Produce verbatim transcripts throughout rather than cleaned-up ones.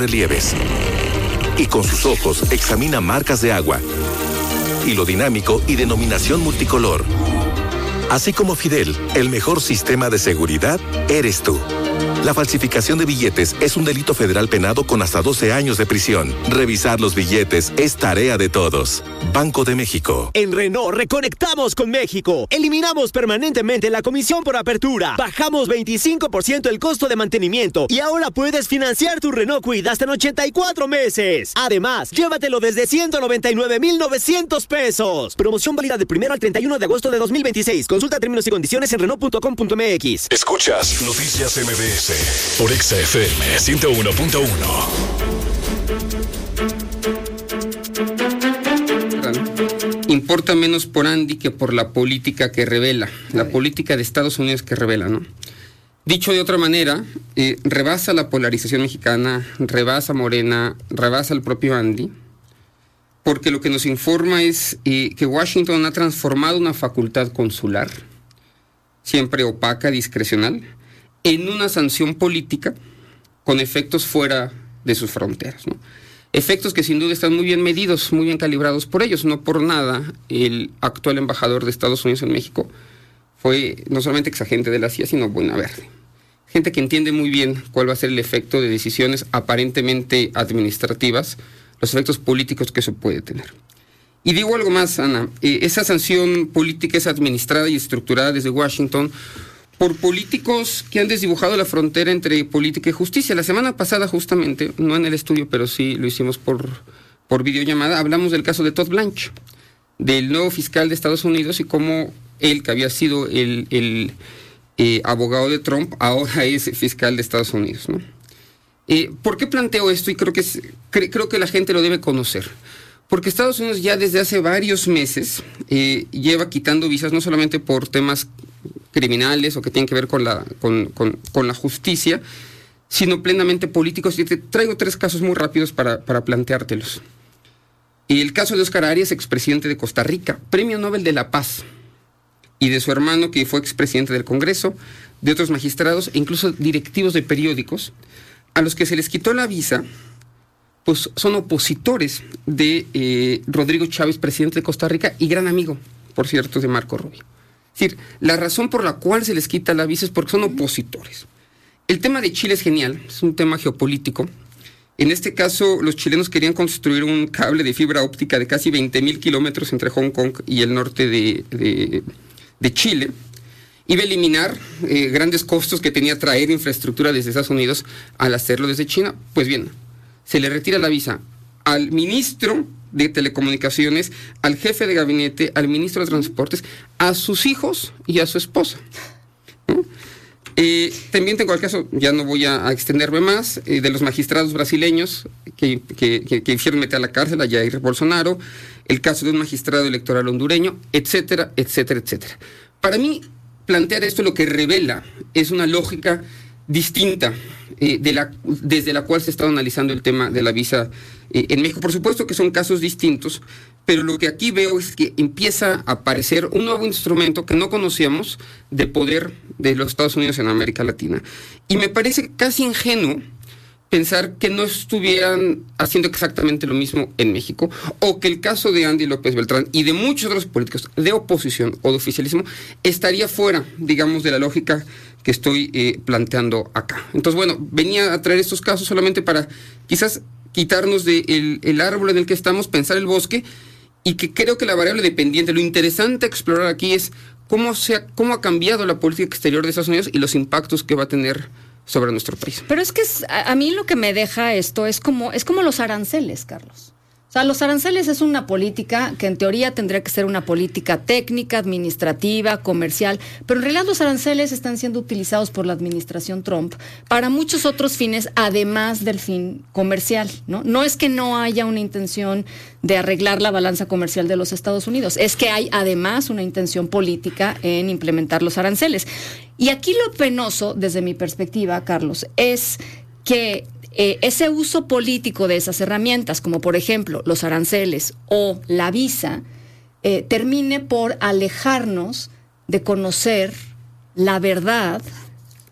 relieves. Y con sus ojos examina marcas de agua, hilo dinámico y denominación multicolor. Así como Fidel, el mejor sistema de seguridad eres tú. La falsificación de billetes es un delito federal penado con hasta doce años de prisión. Revisar los billetes es tarea de todos. Banco de México. En Renault reconectamos con México. Eliminamos permanentemente la comisión por apertura. Bajamos veinticinco por ciento el costo de mantenimiento. Y ahora puedes financiar tu Renault Kwid hasta en ochenta y cuatro meses. Además, llévatelo desde ciento noventa y nueve mil novecientos pesos. Promoción válida del primero al treinta y uno de agosto de dos mil veintiséis. Consulta términos y condiciones en Renault punto com punto m x. Escuchas Noticias M B S por Exa F M ciento uno punto uno. Importa menos por Andy que por la política que revela, la política de Estados Unidos que revela, ¿no? Dicho de otra manera, eh, rebasa la polarización mexicana, rebasa Morena, rebasa el propio Andy, porque lo que nos informa es eh, que Washington ha transformado una facultad consular, siempre opaca, discrecional, en una sanción política con efectos fuera de sus fronteras, ¿no? Efectos que sin duda están muy bien medidos, muy bien calibrados por ellos. No por nada el actual embajador de Estados Unidos en México fue no solamente exagente de la C I A, sino buena verde. Gente que entiende muy bien cuál va a ser el efecto de decisiones aparentemente administrativas, los efectos políticos que eso puede tener. Y digo algo más, Ana, eh, esa sanción política es administrada y estructurada desde Washington por políticos que han desdibujado la frontera entre política y justicia. La semana pasada, justamente, no en el estudio, pero sí lo hicimos por, por videollamada, hablamos del caso de Todd Blanche, del nuevo fiscal de Estados Unidos, y cómo él, que había sido el, el eh, abogado de Trump, ahora es fiscal de Estados Unidos, ¿no? Eh, ¿Por qué planteo esto? Y creo que, es, cre, creo que la gente lo debe conocer. Porque Estados Unidos ya desde hace varios meses eh, lleva quitando visas, no solamente por temas criminales o que tienen que ver con la, con, con, con la justicia, sino plenamente políticos. Y te traigo tres casos muy rápidos para, para planteártelos. El caso de Oscar Arias, expresidente de Costa Rica, Premio Nobel de la Paz, y de su hermano, que fue expresidente del Congreso, de otros magistrados e incluso directivos de periódicos, a los que se les quitó la visa, pues son opositores de eh, Rodrigo Chávez, presidente de Costa Rica, y gran amigo, por cierto, de Marco Rubio. Es decir, la razón por la cual se les quita la visa es porque son opositores. El tema de Chile es genial, es un tema geopolítico. En este caso, los chilenos querían construir un cable de fibra óptica de casi veinte mil kilómetros entre Hong Kong y el norte de, de, de Chile. Iba a eliminar eh, grandes costos que tenía traer infraestructura desde Estados Unidos al hacerlo desde China. Pues bien, se le retira la visa al ministro de Telecomunicaciones, al jefe de gabinete, al ministro de Transportes, a sus hijos y a su esposa, ¿no? Eh, también tengo el caso, ya no voy a, a extenderme más, eh, de los magistrados brasileños que, que, que, que hicieron meter a la cárcel a Jair Bolsonaro, el caso de un magistrado electoral hondureño, etcétera, etcétera, etcétera. Para mí, plantear esto lo que revela es una lógica distinta eh, de la, desde la cual se está analizando el tema de la visa eh, en México. Por supuesto que son casos distintos, pero lo que aquí veo es que empieza a aparecer un nuevo instrumento que no conocíamos de poder de los Estados Unidos en América Latina. Y me parece casi ingenuo pensar que no estuvieran haciendo exactamente lo mismo en México, o que el caso de Andy López Beltrán y de muchos otros políticos de oposición o de oficialismo estaría fuera, digamos, de la lógica que estoy eh, planteando acá. Entonces, bueno, venía a traer estos casos solamente para quizás quitarnos del de el árbol en el que estamos, pensar el bosque, y que creo que la variable dependiente, lo interesante a explorar aquí es cómo, se ha, cómo ha cambiado la política exterior de Estados Unidos y los impactos que va a tener sobre nuestro país. Pero es que es, a, a mí lo que me deja esto es como, es como los aranceles, Carlos. O sea, los aranceles es una política que en teoría tendría que ser una política técnica, administrativa, comercial, pero en realidad los aranceles están siendo utilizados por la administración Trump para muchos otros fines, además del fin comercial, ¿no? No es que no haya una intención de arreglar la balanza comercial de los Estados Unidos, es que hay además una intención política en implementar los aranceles. Y aquí lo penoso, desde mi perspectiva, Carlos, es que Eh, ese uso político de esas herramientas, como por ejemplo los aranceles o la visa, eh, termine por alejarnos de conocer la verdad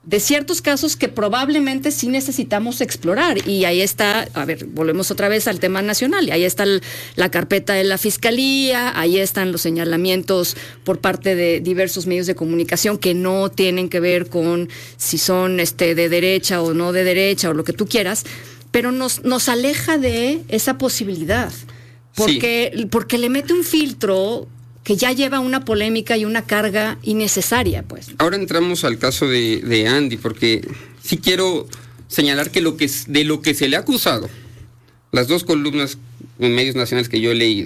de ciertos casos que probablemente sí necesitamos explorar. Y ahí está, a ver, volvemos otra vez al tema nacional, y ahí está el, la carpeta de la Fiscalía, ahí están los señalamientos por parte de diversos medios de comunicación que no tienen que ver con si son este de derecha o no de derecha o lo que tú quieras, pero nos, nos aleja de esa posibilidad, porque, sí. porque le mete un filtro que ya lleva una polémica y una carga innecesaria, pues. Ahora entramos al caso de, de Andy, porque sí quiero señalar que, lo que de lo que se le ha acusado, las dos columnas en medios nacionales que yo he leído,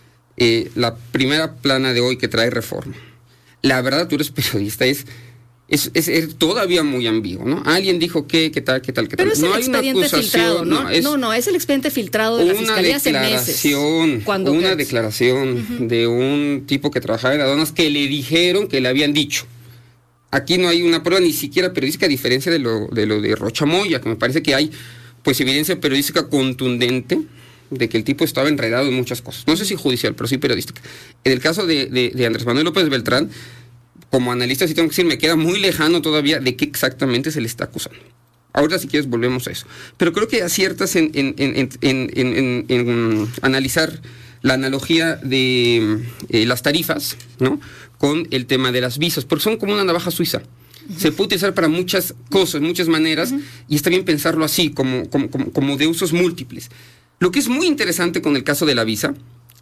eh, la primera plana de hoy que trae Reforma, la verdad, tú eres periodista, es... Es, es, es todavía muy ambiguo, ¿no? Alguien dijo que, qué tal, qué tal, qué tal. Pero es no el hay una expediente filtrado, ¿no? No, es no, no, es el expediente filtrado de la Fiscalía hace meses. Cuando una que... declaración uh-huh. de un tipo que trabajaba en aduanas que le dijeron que le habían dicho. Aquí no hay una prueba ni siquiera periodística, a diferencia de lo de, lo de Rocha Moya, que me parece que hay pues evidencia periodística contundente de que el tipo estaba enredado en muchas cosas. No sé si judicial, pero sí periodística. En el caso de, de, de Andrés Manuel López Beltrán, como analista sí tengo que decir, me queda muy lejano todavía de qué exactamente se le está acusando. Ahora si quieres volvemos a eso. Pero creo que aciertas en, en, en, en, en, en, en analizar la analogía de eh, las tarifas, ¿no?, con el tema de las visas, porque son como una navaja suiza. Uh-huh. Se puede utilizar para muchas cosas, muchas maneras, uh-huh. y está bien pensarlo así, como, como, como, como de usos múltiples. Lo que es muy interesante con el caso de la visa,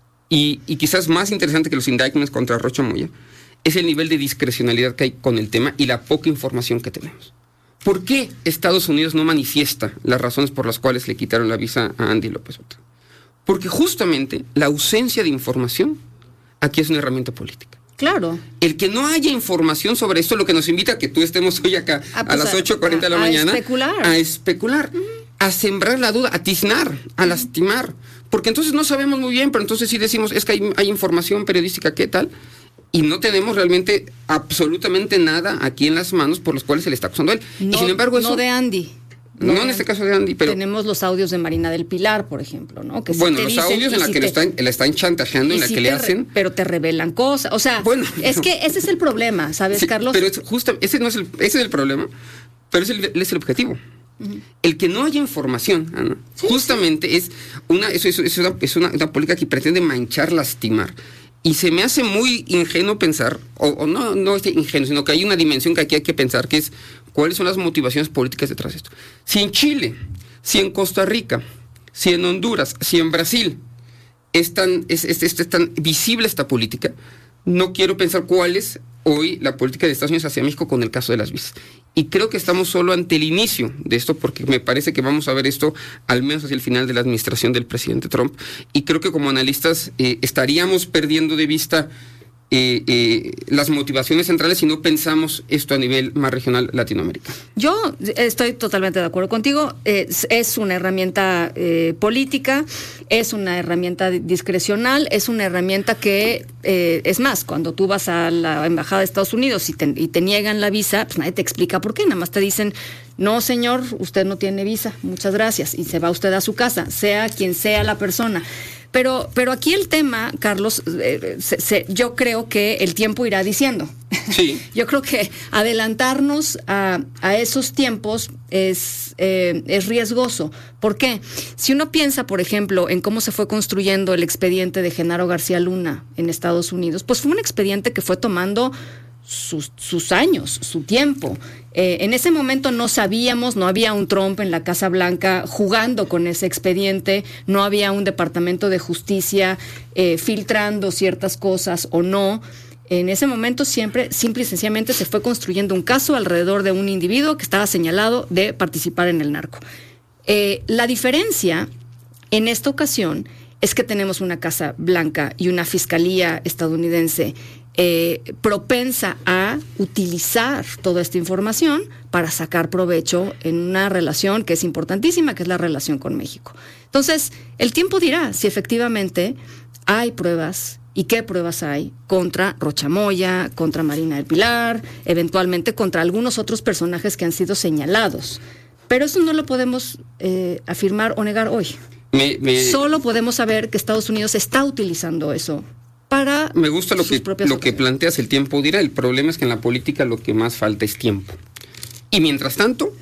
y, y quizás más interesante que los indictments contra Rocha Moya, es el nivel de discrecionalidad que hay con el tema y la poca información que tenemos. ¿Por qué Estados Unidos no manifiesta las razones por las cuales le quitaron la visa a Andy López Beltrán? Porque justamente la ausencia de información aquí es una herramienta política. Claro. El que no haya información sobre esto, lo que nos invita a que tú estemos hoy acá ah, pues a las ocho cuarenta de la a mañana. Especular. A especular. Uh-huh. A sembrar la duda, a tiznar, a uh-huh. lastimar. Porque entonces no sabemos muy bien, pero entonces sí decimos, es que hay, hay información periodística, ¿qué tal? Y no tenemos realmente absolutamente nada aquí en las manos por los cuales se le está acusando a él. No, y sin embargo eso... No de Andy. No, no en este caso de Andy, pero... Tenemos los audios de Marina del Pilar, por ejemplo, ¿no? Que bueno, si los dicen, audios en la si que te, le están, la están chantajeando, en la si que le re, hacen... Pero te revelan cosas, o sea, bueno, es no. que ese es el problema, ¿sabes, sí, Carlos? Pero es justo, ese no es el, ese es el problema, pero es el, es el objetivo. Uh-huh. El que no haya información, Ana, sí, justamente sí. es una, eso, eso, es, una, es una, una política que pretende manchar, lastimar. Y se me hace muy ingenuo pensar, o, o no, no es ingenuo, sino que hay una dimensión que aquí hay que pensar, que es cuáles son las motivaciones políticas detrás de esto. Si en Chile, si en Costa Rica, si en Honduras, si en Brasil es tan, es, es, es, es tan visible esta política, no quiero pensar cuál es hoy la política de Estados Unidos hacia México con el caso de las visas. Y creo que estamos solo ante el inicio de esto, porque me parece que vamos a ver esto al menos hacia el final de la administración del presidente Trump. Y creo que como analistas eh, estaríamos perdiendo de vista eh, eh, las motivaciones centrales si no pensamos esto a nivel más regional latinoamericano. Yo estoy totalmente de acuerdo contigo. Es, es una herramienta eh, política, es una herramienta discrecional, es una herramienta que, eh, es más, cuando tú vas a la embajada de Estados Unidos y te, y te niegan la visa, pues nadie te explica por qué, nada más te dicen, no señor, usted no tiene visa, muchas gracias, y se va usted a su casa, sea quien sea la persona. Pero, pero aquí el tema, Carlos, eh, se, se, yo creo que el tiempo irá diciendo. Sí. Yo creo que adelantarnos a, a esos tiempos es, eh, es riesgoso. ¿Por qué? Si uno piensa, por ejemplo, en cómo se fue construyendo el expediente de Genaro García Luna en Estados Unidos, pues fue un expediente que fue tomando sus, sus años, su tiempo. Eh, en ese momento no sabíamos, no había un Trump en la Casa Blanca jugando con ese expediente, no había un departamento de justicia eh, filtrando ciertas cosas o no. En ese momento siempre, simple y sencillamente se fue construyendo un caso alrededor de un individuo que estaba señalado de participar en el narco. Eh, la diferencia en esta ocasión es que tenemos una Casa Blanca y una fiscalía estadounidense Eh, propensa a utilizar toda esta información para sacar provecho en una relación que es importantísima, que es la relación con México. Entonces, el tiempo dirá si efectivamente hay pruebas y qué pruebas hay contra Rocha Moya, contra Marina del Pilar, eventualmente contra algunos otros personajes que han sido señalados. Pero eso no lo podemos eh, afirmar o negar hoy. Me, me... Solo podemos saber que Estados Unidos está utilizando eso para Me gusta lo sus que lo que planteas, el tiempo dirá. El problema es que en la política lo que más falta es tiempo. Y mientras tanto,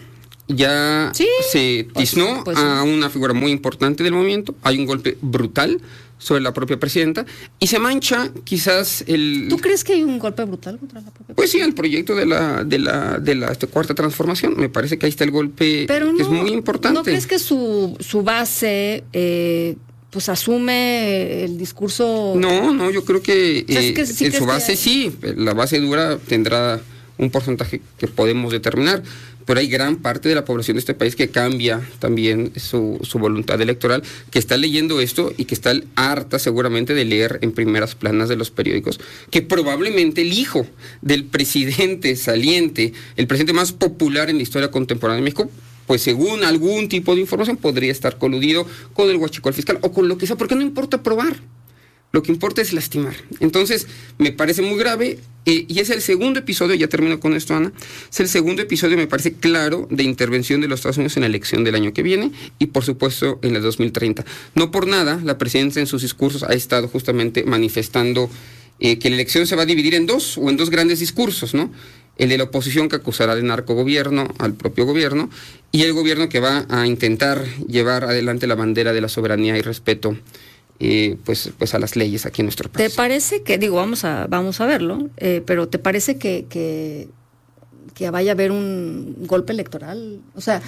ya sí, se tiznó pues, pues, a una figura muy importante del movimiento, hay un golpe brutal sobre la propia presidenta, y se mancha quizás el... ¿Tú crees que hay un golpe brutal contra la propia presidenta? Pues sí, el proyecto de la de la de la este, cuarta transformación, me parece que ahí está el golpe. Pero que no, es muy importante. ¿No crees que su, su base eh, pues asume el discurso? No, no, yo creo que, O sea, es eh, que sí en crees su base que- sí, la base dura tendrá un porcentaje que podemos determinar, pero hay gran parte de la población de este país que cambia también su, su voluntad electoral, que está leyendo esto y que está harta seguramente de leer en primeras planas de los periódicos que probablemente el hijo del presidente saliente, el presidente más popular en la historia contemporánea de México, pues según algún tipo de información podría estar coludido con el huachicol fiscal o con lo que sea, porque no importa probar. Lo que importa es lastimar. Entonces, me parece muy grave, eh, y es el segundo episodio, ya termino con esto, Ana, es el segundo episodio, me parece claro, de intervención de los Estados Unidos en la elección del año que viene y, por supuesto, en el dos mil treinta. No por nada, la presidencia en sus discursos ha estado justamente manifestando eh, que la elección se va a dividir en dos, o en dos grandes discursos, ¿no? El de la oposición que acusará de narcogobierno al propio gobierno, y el gobierno que va a intentar llevar adelante la bandera de la soberanía y respeto Eh, pues, pues a las leyes aquí en nuestro país. ¿Te parece que, digo, vamos a, vamos a verlo, eh, pero ¿te parece que, que, que vaya a haber un golpe electoral? O sea...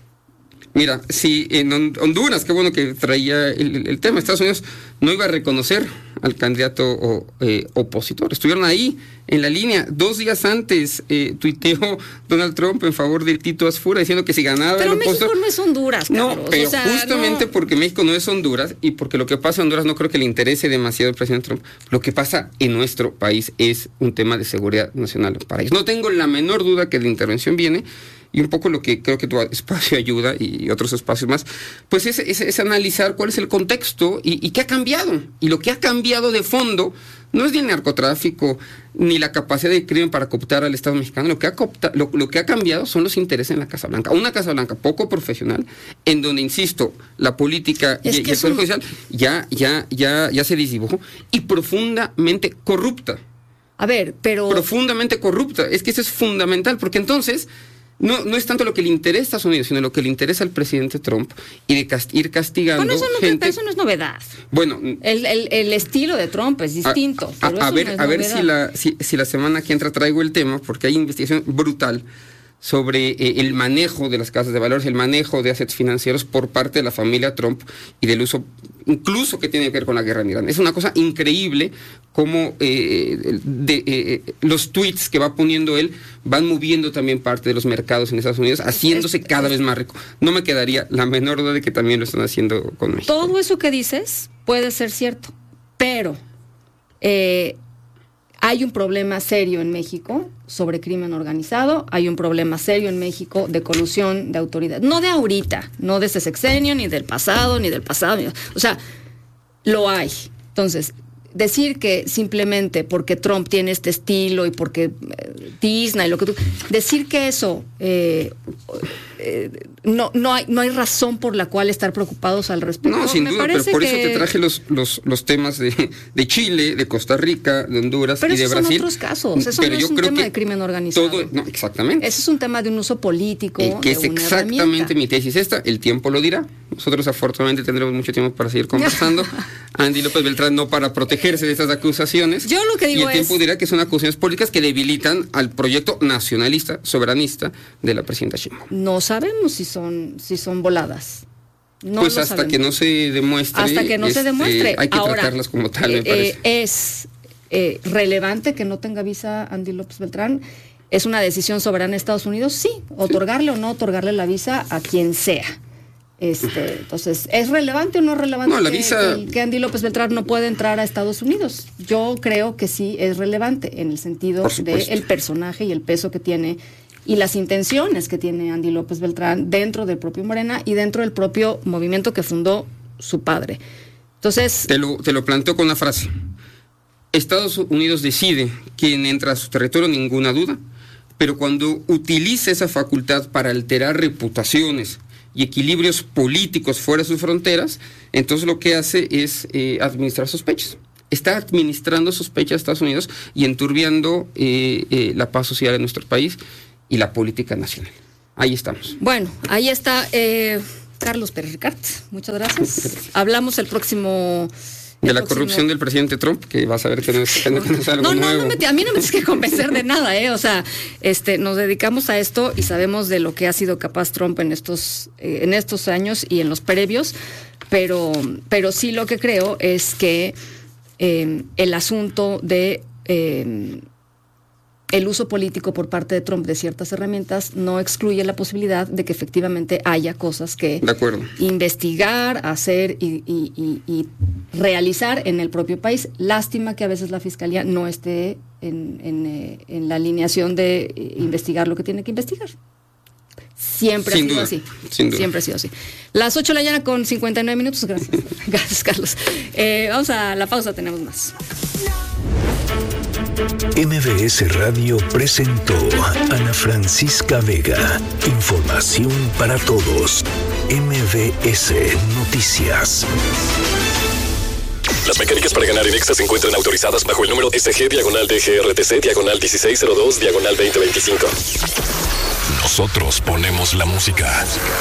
Mira, si en Honduras, qué bueno que traía el, el tema, Estados Unidos no iba a reconocer al candidato o, eh, opositor. Estuvieron ahí en la línea. Dos días antes eh, tuiteó Donald Trump en favor de Tito Asfura diciendo que si ganaba Pero el México opositor... no es Honduras, Carlos. No, pero o sea, justamente no... porque México no es Honduras y porque lo que pasa en Honduras no creo que le interese demasiado al presidente Trump. Lo que pasa en nuestro país es un tema de seguridad nacional para ellos. No tengo la menor duda que la intervención viene. Y un poco lo que creo que tu espacio ayuda y otros espacios más, pues es, es, es analizar cuál es el contexto y, y qué ha cambiado. Y lo que ha cambiado de fondo no es ni el narcotráfico ni la capacidad de crimen para cooptar al Estado mexicano. Lo que ha coopta, lo, lo que ha cambiado son los intereses en la Casa Blanca. Una Casa Blanca poco profesional, en donde, insisto, la política y, y el Poder Judicial ya, ya, ya, ya se disdibujó y profundamente corrupta. A ver, pero... Profundamente corrupta. Es que eso es fundamental, porque entonces... No, no es tanto lo que le interesa a Estados Unidos, sino lo que le interesa al presidente Trump y de cast ir castigando bueno, eso no, gente. Eso no es novedad. Bueno, el, el, el estilo de Trump es distinto. A, a, pero a eso ver, no es a ver novedad. si la si, si la semana que entra traigo el tema, porque hay investigación brutal sobre eh, el manejo de las casas de valores, el manejo de assets financieros por parte de la familia Trump y del uso, incluso que tiene que ver con la guerra en Irán. Es una cosa increíble cómo eh, de, eh, los tweets que va poniendo él van moviendo también parte de los mercados en Estados Unidos, haciéndose es, cada es, vez más rico. No me quedaría la menor duda de que también lo están haciendo con México. Todo eso que dices puede ser cierto, pero eh, hay un problema serio en México sobre crimen organizado, hay un problema serio en México de colusión de autoridades, no de ahorita, no de este sexenio, ni del pasado, ni del pasado, ni, o sea, lo hay. Entonces, decir que simplemente porque Trump tiene este estilo y porque eh, Disney, lo que tú, decir que eso eh, eh, no no hay no hay razón por la cual estar preocupados al respecto. No, sin Me duda, pero por que... eso te traje los los los temas de, de Chile, de Costa Rica, de Honduras pero y de esos Brasil. son otros casos. Eso pero no yo es un creo tema que de crimen organizado. Todo, no, exactamente. Ese es un tema de un uso político. Eh, que de es una exactamente herramienta. mi tesis esta. El tiempo lo dirá. Nosotros afortunadamente tendremos mucho tiempo para seguir conversando. Andy López Beltrán no para protegerse de estas acusaciones. Yo lo que digo y el tiempo es... dirá que son acusaciones políticas que debilitan al proyecto nacionalista, soberanista de la presidenta Sheinbaum. No sabemos si son si son voladas. No pues lo hasta sabemos. que no se demuestre. Hasta que no este, se demuestre. Hay que Ahora, tratarlas como tal, eh, me parece. eh, es eh, relevante que no tenga visa Andy López Beltrán. ¿Es una decisión soberana de Estados Unidos? Sí. Otorgarle sí. o no otorgarle la visa a quien sea. Este, entonces, ¿es relevante o no es relevante no, la que, visa... que, que Andy López Beltrán no puede entrar a Estados Unidos? Yo creo que sí es relevante en el sentido del personaje y el peso que tiene y las intenciones que tiene Andy López Beltrán dentro del propio Morena y dentro del propio movimiento que fundó su padre. Entonces... Te lo, te lo planteo con una frase. Estados Unidos decide quién entra a su territorio, ninguna duda, pero cuando utiliza esa facultad para alterar reputaciones y equilibrios políticos fuera de sus fronteras, entonces lo que hace es eh, administrar sospechas. Está administrando sospechas a Estados Unidos y enturbiando eh, eh, la paz social en nuestro país. y la política nacional. Ahí estamos. Bueno, ahí está eh, Carlos Pérez Ricart. Muchas gracias. Hablamos el próximo... De el la próximo... corrupción del presidente Trump, que vas a ver que no es, que no es algo no, no, nuevo. No, me, a mí no me tienes que convencer de nada, ¿eh? O sea, este, nos dedicamos a esto y sabemos de lo que ha sido capaz Trump en estos, eh, en estos años y en los previos, pero, pero sí lo que creo es que eh, el asunto de... Eh, el uso político por parte de Trump de ciertas herramientas no excluye la posibilidad de que efectivamente haya cosas que de acuerdo. investigar, hacer y, y, y, y realizar en el propio país. Lástima que a veces la Fiscalía no esté en, en, eh, en la alineación de investigar lo que tiene que investigar. Siempre Sin ha sido duda, así. sin duda. Siempre ha sido así. Las ocho de la mañana con cincuenta y nueve minutos. Gracias. Gracias, Carlos. Eh, vamos a la pausa, tenemos más. M V S Radio presentó Ana Francisca Vega. Información para todos. M V S Noticias. Las mecánicas para ganar en Exa se encuentran autorizadas bajo el número S G diagonal D G R T C diagonal dieciséis cero dos diagonal veinte veinticinco. Nosotros ponemos la música.